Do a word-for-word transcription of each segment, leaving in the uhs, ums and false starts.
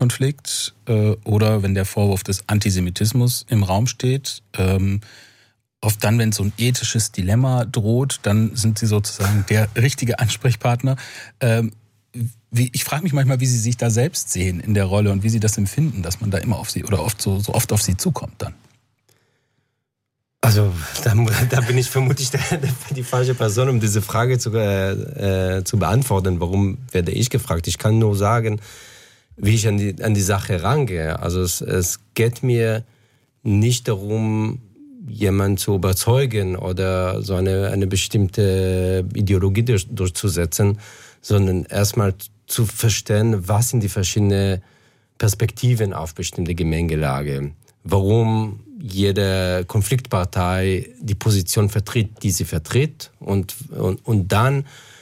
Nahostkonflikt äh, oder wenn der Vorwurf des Antisemitismus im Raum steht. Ähm, oft dann, wenn so ein ethisches Dilemma droht, dann sind Sie sozusagen der richtige Ansprechpartner. Ähm, wie, ich frage mich manchmal, wie Sie sich da selbst sehen in der Rolle und wie Sie das empfinden, dass man da immer auf Sie oder oft so, so oft auf Sie zukommt dann. Also da, da bin ich vermutlich der, der, die falsche Person, um diese Frage zu, äh, zu beantworten. Warum werde ich gefragt? Ich kann nur sagen, wie ich an die, an die Sache rangehe. Also es, es geht mir nicht darum, jemanden zu überzeugen oder so eine, eine bestimmte Ideologie durch, durchzusetzen, sondern erstmal zu verstehen, was sind die verschiedenen Perspektiven auf bestimmte Gemengelage. Warum jede Konfliktpartei die Position vertritt, die sie vertritt, und, und, und dann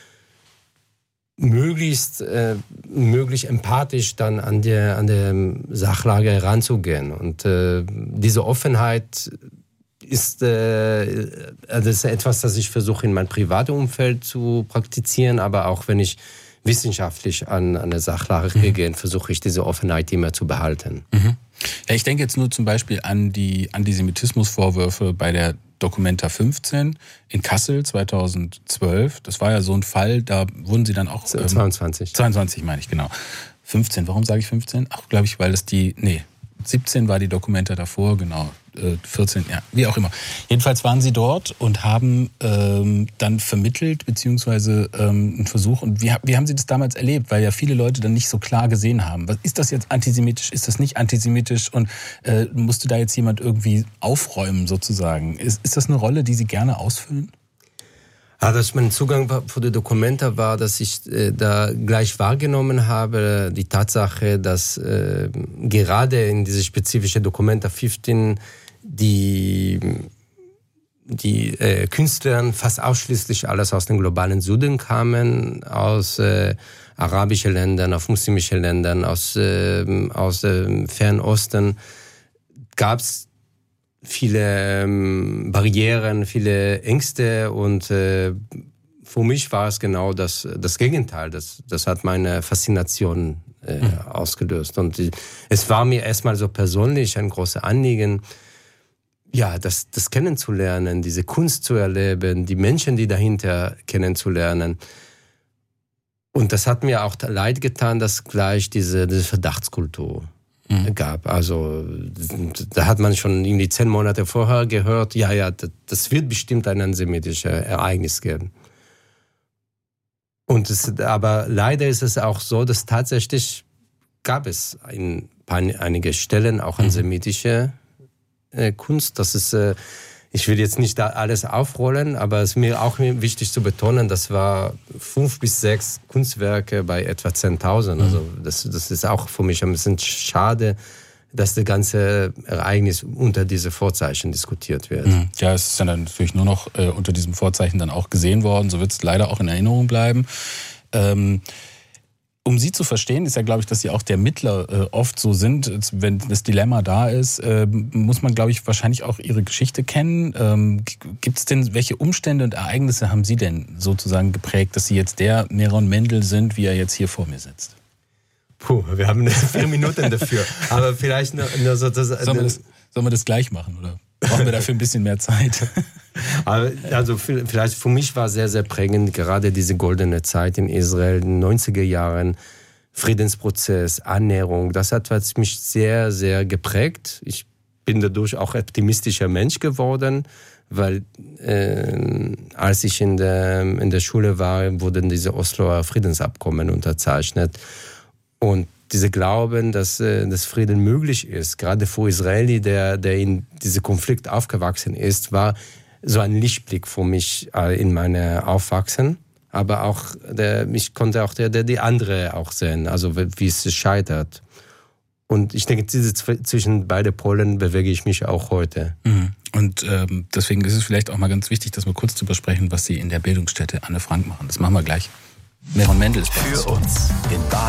möglichst, äh, möglichlich empathisch dann an der, an der Sachlage heranzugehen. Und äh, diese Offenheit ist, äh, das ist etwas, das ich versuche in meinem privaten Umfeld zu praktizieren, aber auch wenn ich wissenschaftlich an, an der Sachlage mhm. gehe, versuche ich diese Offenheit immer zu behalten. Mhm. Ja, ich denke jetzt nur zum Beispiel an die Antisemitismusvorwürfe bei der Documenta fünfzehn in Kassel zweitausendzwölf. Das war ja so ein Fall, da wurden sie dann auch... Ähm, zweiundzwanzig. zweiundzwanzig meine ich, genau. fünfzehn, warum sage ich fünfzehn? Ach, glaube ich, weil das die... Nee, siebzehn war die Documenta davor, genau. vierzehn, ja, wie auch immer. Jedenfalls waren sie dort und haben ähm, dann vermittelt, beziehungsweise ähm, einen Versuch. Und wie, wie haben Sie das damals erlebt? Weil ja viele Leute dann nicht so klar gesehen haben. Was, ist das jetzt antisemitisch? Ist das nicht antisemitisch? Und äh, musste da jetzt jemand irgendwie aufräumen, sozusagen? Ist, ist das eine Rolle, die Sie gerne ausfüllen? Ja, dass mein Zugang für die Dokumenta war, dass ich äh, da gleich wahrgenommen habe, die Tatsache, dass äh, gerade in diese spezifische Documenta fünfzehn die, die äh, Künstler fast ausschließlich alles aus dem globalen Süden kamen, aus äh, arabischen Ländern, aus muslimischen Ländern, aus, äh, aus dem Fernen Osten, gab es viele ähm, Barrieren, viele Ängste, und äh, für mich war es genau das, das Gegenteil. Das, das hat meine Faszination äh, mhm. ausgelöst. Und die, es war mir erstmal so persönlich ein großes Anliegen, ja, das, das kennenzulernen, diese Kunst zu erleben, die Menschen, die dahinter kennenzulernen. Und das hat mir auch leid getan, dass gleich diese, diese Verdachtskultur mhm. gab. Also da hat man schon irgendwie zehn Monate vorher gehört, ja, ja, das wird bestimmt ein antisemitisches Ereignis geben. Und es, aber leider ist es auch so, dass tatsächlich gab es in einige Stellen auch antisemitische äh, Kunst. Das ist, äh, ich will jetzt nicht da alles aufrollen, aber es ist mir auch wichtig zu betonen, das war fünf bis sechs Kunstwerke bei etwa zehntausend. Also das, das ist auch für mich ein bisschen schade, dass das ganze Ereignis unter diese Vorzeichen diskutiert wird. Ja, es ist ja dann natürlich nur noch äh, unter diesem Vorzeichen dann auch gesehen worden. So wird es leider auch in Erinnerung bleiben. Ähm, um Sie zu verstehen, ist ja, glaube ich, dass Sie auch der Mittler äh, oft so sind. Wenn das Dilemma da ist, äh, muss man, glaube ich, wahrscheinlich auch Ihre Geschichte kennen. Ähm, Gibt es denn, welche Umstände und Ereignisse haben Sie denn sozusagen geprägt, dass Sie jetzt der Meron Mendel sind, wie er jetzt hier vor mir sitzt? Puh, wir haben vier Minuten dafür. Aber vielleicht nur, nur so... Das, sollen, wir das, sollen wir das gleich machen, oder brauchen wir dafür ein bisschen mehr Zeit? Also vielleicht für mich war sehr, sehr prägend gerade diese goldene Zeit in Israel, in den neunziger Jahren, Friedensprozess, Annäherung. Das hat mich sehr, sehr geprägt. Ich bin dadurch auch optimistischer Mensch geworden, weil äh, als ich in der, in der Schule war, wurden diese Osloer Friedensabkommen unterzeichnet. Und diese Glauben, dass äh, das Frieden möglich ist, gerade für Israeli, der, der in diesem Konflikt aufgewachsen ist, war so ein Lichtblick für mich äh, in meinem Aufwachsen. Aber auch, der, ich konnte auch der, der die andere auch sehen, also wie es scheitert. Und ich denke, diese, zwischen beide Polen bewege ich mich auch heute. Und ähm, deswegen ist es vielleicht auch mal ganz wichtig, dass wir kurz drüber sprechen, was Sie in der Bildungsstätte Anne Frank machen. Das machen wir gleich. Meron Mendel ist bei uns. Für uns in Baden.